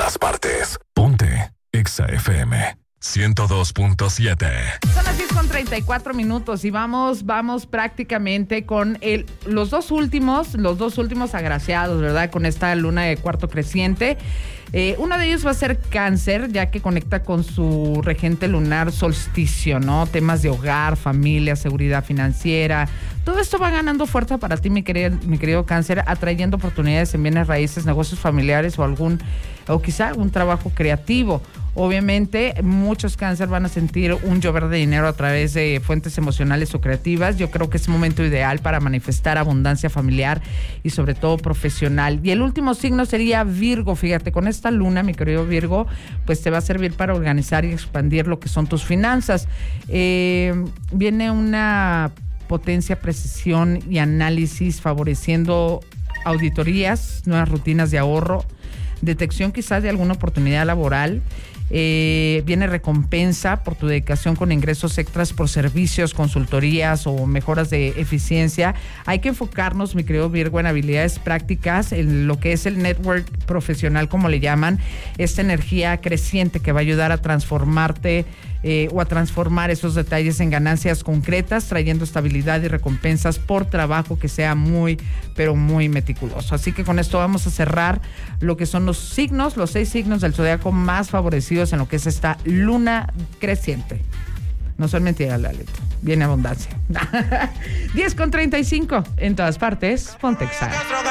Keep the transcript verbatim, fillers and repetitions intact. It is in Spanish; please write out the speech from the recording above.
todas partes. Ponte Exa F M ciento dos punto siete. Son las diez con treinta y cuatro minutos y vamos, vamos prácticamente con el, los dos últimos, los dos últimos agraciados, ¿verdad? Con esta luna de cuarto creciente. Eh, uno de ellos va a ser Cáncer, ya que conecta con su regente lunar solsticio, ¿no? Temas de hogar, familia, seguridad financiera. Todo esto va ganando fuerza para ti, mi querido, mi querido Cáncer, atrayendo oportunidades en bienes raíces, negocios familiares o algún, o quizá algún trabajo creativo. Obviamente, muchos Cáncer van a sentir un llover de dinero a través de fuentes emocionales o creativas. Yo creo que es un momento ideal para manifestar abundancia familiar y sobre todo profesional. Y el último signo sería Virgo. Fíjate, con esta luna, mi querido Virgo, pues te va a servir para organizar y expandir lo que son tus finanzas. Eh, viene una potencia, precisión y análisis favoreciendo auditorías, nuevas rutinas de ahorro, detección quizás de alguna oportunidad laboral. Eh, viene recompensa por tu dedicación con ingresos extras por servicios, consultorías o mejoras de eficiencia. Hay que enfocarnos, mi querido Virgo, en habilidades prácticas, en lo que es el network profesional, como le llaman, esta energía creciente que va a ayudar a transformarte eh, o a transformar esos detalles en ganancias concretas, trayendo estabilidad y recompensas por trabajo que sea muy, pero muy meticuloso. Así que con esto vamos a cerrar lo que son los signos, los seis signos del zodiaco más favorecidos en lo que es esta luna creciente. No son mentiras, Lalito. Viene abundancia. diez con treinta y cinco. En todas partes, ponte Exa.